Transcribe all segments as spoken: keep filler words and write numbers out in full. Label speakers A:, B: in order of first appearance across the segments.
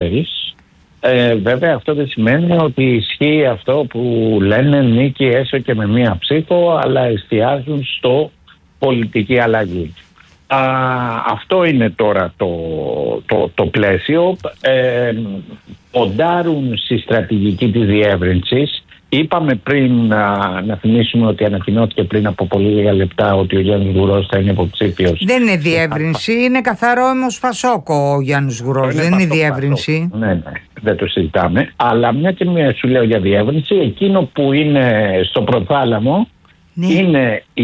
A: ξέρεις. Ε, βέβαια αυτό δεν σημαίνει ότι ισχύει αυτό που λένε νίκη έστω και με μία ψήφο, αλλά εστιάζουν στο πολιτική αλλαγή. Α, αυτό είναι τώρα το, το, το πλαίσιο. Ε, ποντάρουν στη στρατηγική της διεύρυνσης. Είπαμε πριν να, να θυμίσουμε ότι ανακοινώθηκε πριν από πολύ λίγα λεπτά ότι ο Γιάννης Γουρός θα είναι υποψήφιος.
B: Δεν είναι διεύρυνση, είναι καθαρό όμως Πασόκο ο Γιάννης Γουρός, δεν είναι διεύρυνση.
A: Ναι, ναι, δεν το συζητάμε. Αλλά μια και μια σου λέω για διεύρυνση, εκείνο που είναι στο προθάλαμο, ναι, είναι η,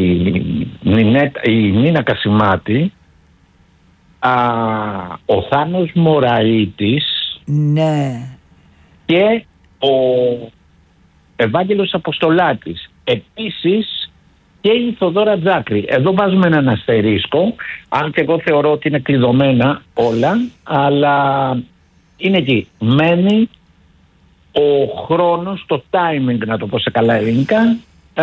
A: η Νίνα Κασιμάτη, α, ο Θάνος Μωραΐτης,
B: ναι,
A: και ο Ευάγγελος Αποστολάτης. Επίσης και η Θοδόρα Τζάκρη. Εδώ βάζουμε έναν αστερίσκο, αν και εγώ θεωρώ ότι είναι κλειδωμένα όλα, αλλά είναι εκεί. Μένει ο χρόνος, το timing, να το πω σε καλά ελληνικά,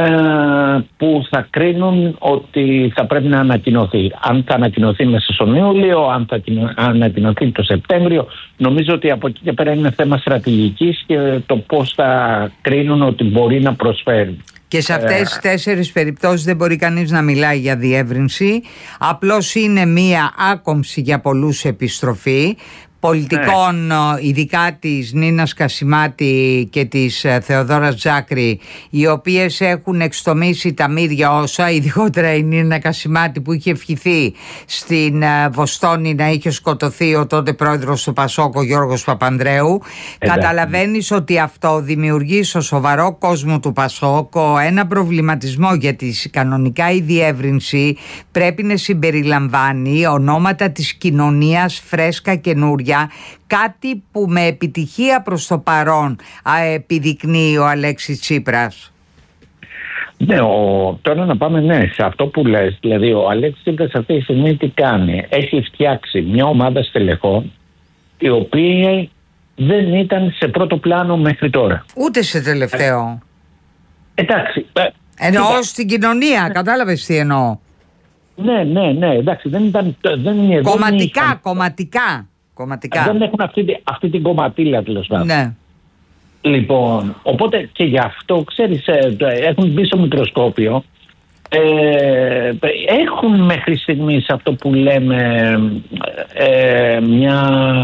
A: που θα κρίνουν ότι θα πρέπει να ανακοινωθεί. Αν θα ανακοινωθεί μέσα στον Ιούλιο, αν θα ανακοινωθεί το Σεπτέμβριο. Νομίζω ότι από εκεί και πέρα είναι θέμα στρατηγικής και το πώς θα κρίνουν ότι μπορεί να προσφέρει.
B: Και σε αυτές τις τέσσερις περιπτώσεις δεν μπορεί κανείς να μιλάει για διεύρυνση. Απλώς είναι μία άκομψη για πολλούς επιστροφή πολιτικών, ναι, ειδικά της Νίνας Κασιμάτη και της Θεοδόρας Τζάκρη, οι οποίες έχουν εξτομίσει τα μύρια όσα, ειδικότερα η Νίνα Κασιμάτη που είχε ευχηθεί στην Βοστόνη να είχε σκοτωθεί ο τότε πρόεδρος του Πασόκ, ο Γιώργος Παπανδρέου. Καταλαβαίνεις ότι αυτό δημιουργεί στο σοβαρό κόσμο του Πασόκ ένα προβληματισμό, γιατί κανονικά η διεύρυνση πρέπει να συμπεριλαμβάνει ονόματα της κοινωνίας φρέσκα καινούρια, κάτι που με επιτυχία προς το παρόν α, επιδεικνύει ο Αλέξης Τσίπρας.
A: Ναι, ο, τώρα να πάμε ναι, σε αυτό που λες. Δηλαδή ο Αλέξης Τσίπρας αυτή τη στιγμή τι κάνει? Έχει φτιάξει μια ομάδα στελεχών οι οποίοι δεν ήταν σε πρώτο πλάνο μέχρι τώρα.
B: Ούτε σε τελευταίο.
A: Ε, εντάξει. Ε,
B: εννοώ είπα, στην κοινωνία, ναι, κατάλαβες τι εννοώ.
A: Ναι, ναι, ναι, εντάξει, δεν ήταν... Δεν είναι,
B: κομματικά,
A: δεν είχαν,
B: κομματικά. Κομματικά.
A: Δεν έχουν αυτή, αυτή την κομματίλα, τέλος πάντων.
B: Ναι.
A: Λοιπόν, οπότε και γι' αυτό, ξέρεις, έχουν μπει στο μικροσκόπιο. Ε, έχουν μέχρι στιγμής αυτό που λέμε ε, μια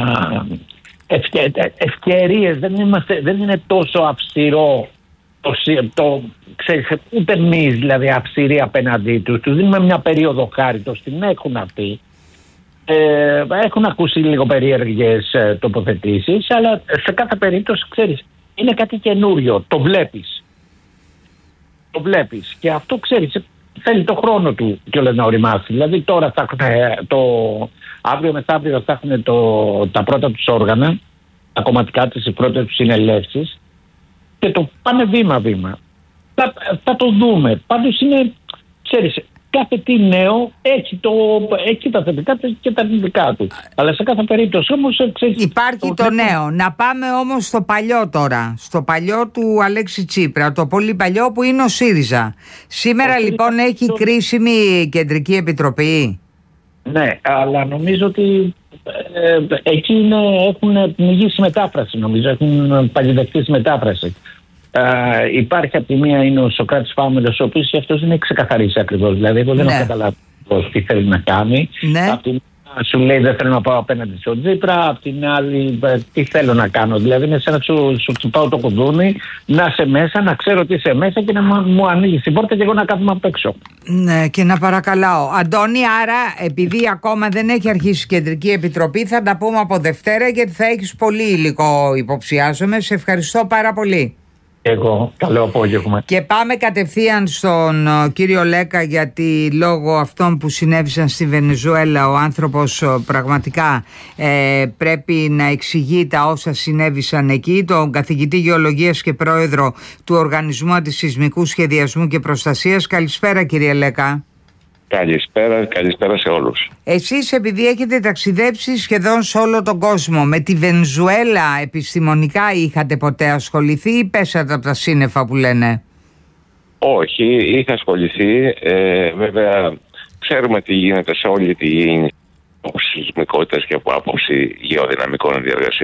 A: ευκαι, ευκαιρίες. Δεν, είμαστε, δεν είναι τόσο αυστηρό το, το, ξέρεις, ούτε εμείς δηλαδή αυστηροί απέναντί τους. Τους δίνουμε μια περίοδο χάριτος, την έχουν αυτοί. Ε, έχουν ακούσει λίγο περίεργες ε, τοποθετήσεις, αλλά σε κάθε περίπτωση, ξέρεις, είναι κάτι καινούριο. Το βλέπεις. Το βλέπεις. Και αυτό, ξέρεις, θέλει το χρόνο του κιόλας να οριμάσει. Δηλαδή τώρα θα έχουν το... αύριο μεθαύριο θα έχουν το... τα πρώτα τους όργανα, τα κομματικά της, οι πρώτες τους συνελεύσεις, και το πάνε βήμα-βήμα. Θα, θα το δούμε. Πάντως είναι, ξέρεις, κάθε τι νέο έχει, το, έχει τα θετικά και τα αρνητικά του. Αλλά σε κάθε περίπτωση όμως... Ξέρεις,
B: υπάρχει το, το νέο. Να πάμε όμως στο παλιό τώρα. Στο παλιό του Αλέξη Τσίπρα. Το πολύ παλιό που είναι ο ΣΥΡΙΖΑ. Σήμερα ο λοιπόν έχει το... κρίσιμη κεντρική επιτροπή. Ναι, αλλά νομίζω ότι ε, εκεί είναι, έχουν πνιγήσει μετάφραση, νομίζω. Έχουν παγιδευτεί μετάφραση. Uh, υπάρχει από τη μία είναι ο Σωκράτης Πάμελος, ο οποίος αυτός δεν έχει ξεκαθαρίσει ακριβώς. Δηλαδή, εγώ δεν, ναι, έχω καταλάβει τι θέλει να κάνει. Ναι. Απ' την άλλη σου λέει δεν θέλω να πάω απέναντι στον Τσίπρα, απ' την άλλη τι θέλω να κάνω. Δηλαδή, είναι σαν να σου, σου τσιπάω το κουδούνι, να είσαι μέσα, να ξέρω τι είσαι μέσα και να μου, μου ανοίγει την πόρτα και εγώ να κάθομαι απ' έξω. Ναι, και να παρακαλάω. Αντώνη, άρα, επειδή ακόμα δεν έχει αρχίσει η Κεντρική Επιτροπή, θα τα πούμε από Δευτέρα, γιατί θα έχεις πολύ υλικό, υποψιάζομαι. Σε ευχαριστώ πάρα πολύ. Εγώ, καλό απόγευμα. Και πάμε κατευθείαν στον uh, κύριο Λέκα, γιατί λόγω αυτών που συνέβησαν στη Βενεζουέλα ο άνθρωπος uh, πραγματικά ε, πρέπει να εξηγεί τα όσα συνέβησαν εκεί. Τον καθηγητή γεωλογίας και πρόεδρο του Οργανισμού Αντισυσμικού Σχεδιασμού και Προστασίας. Καλησπέρα κύριε Λέκα.
C: Καλησπέρα, καλησπέρα σε όλους.
B: Εσείς, επειδή έχετε ταξιδέψει σχεδόν σε όλο τον κόσμο, με τη Βενεζουέλα επιστημονικά είχατε ποτέ ασχοληθεί ή πέσατε από τα σύννεφα που λένε?
C: Όχι, είχα ασχοληθεί. Ε, βέβαια, ξέρουμε τι γίνεται σε όλη τη από σεισμικότητες και από άποψη γεωδυναμικών διεργασιών.